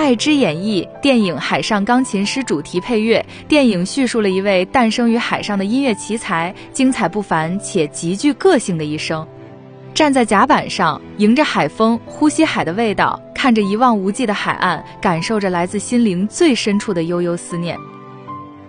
爱之演绎电影《海上钢琴师》主题配乐。电影叙述了一位诞生于海上的音乐奇才，精彩不凡且极具个性的一生。站在甲板上，迎着海风，呼吸海的味道，看着一望无际的海岸，感受着来自心灵最深处的悠悠思念。